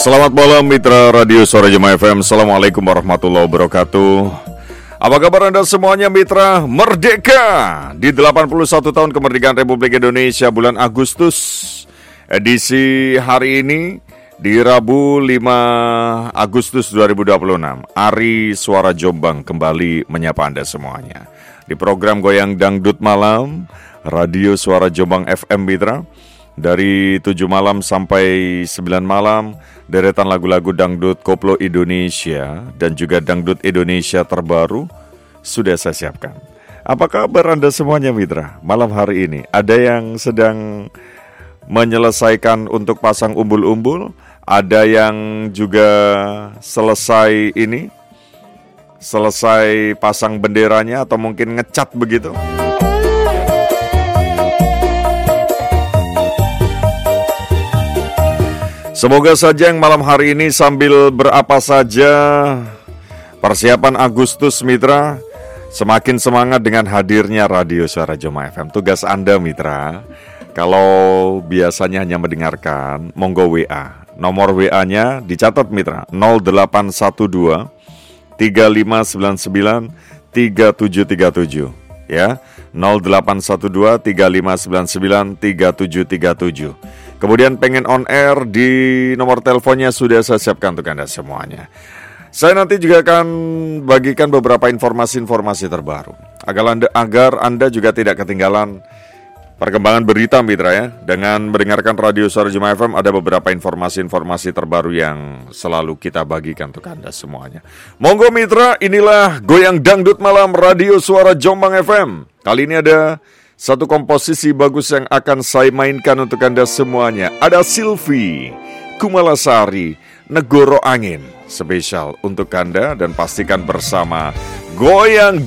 Selamat malam mitra Radio Suara Jemaah FM. Assalamualaikum warahmatullahi wabarakatuh. Apa kabar Anda semuanya mitra Merdeka di 81 tahun kemerdekaan Republik Indonesia bulan Agustus. Edisi hari ini di Rabu 5 Agustus 2026. Ari Suara Jombang kembali menyapa Anda semuanya. Di program Goyang Dangdut Malam Radio Suara Jombang FM mitra. Dari 7 malam sampai 9 malam, deretan lagu-lagu dangdut koplo Indonesia dan juga dangdut Indonesia terbaru sudah saya siapkan. Apa kabar Anda semuanya mitra? Malam hari ini ada yang sedang menyelesaikan untuk pasang umbul-umbul, ada yang juga selesai pasang benderanya atau mungkin ngecat begitu. Semoga saja yang malam hari ini sambil berapa saja persiapan Agustus mitra, semakin semangat dengan hadirnya Radio Suara Jemaah FM. Tugas Anda mitra, kalau biasanya hanya mendengarkan, monggo WA. Nomor WA-nya dicatat mitra, 0812 3599 3737 ya. 0812 3599 3737. Kemudian pengen on air di nomor teleponnya sudah saya siapkan untuk Anda semuanya. Saya nanti juga akan bagikan beberapa informasi-informasi terbaru agar Anda juga tidak ketinggalan perkembangan berita mitra ya. Dengan mendengarkan Radio Suara Jemaah FM ada beberapa informasi-informasi terbaru yang selalu kita bagikan untuk Anda semuanya. Monggo mitra, inilah Goyang Dangdut Malam Radio Suara Jombang FM. Kali ini ada satu komposisi bagus yang akan saya mainkan untuk Anda semuanya. Ada Silvi Kumalasari, Negoro Angin. Spesial untuk Anda dan pastikan bersama Goyang